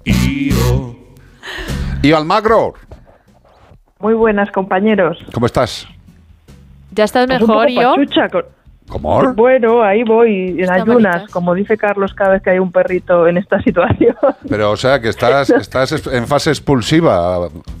Y Almagro, Muy buenas, compañeros. ¿cómo estás? ¿Ya estás Pues mejor, un poco yo? pachucha, ¿Cómo? Bueno, ahí voy, en Está ayunas, malitas. como dice Carlos cada vez que hay un perrito en esta situación. Pero, o sea, que estás en fase expulsiva.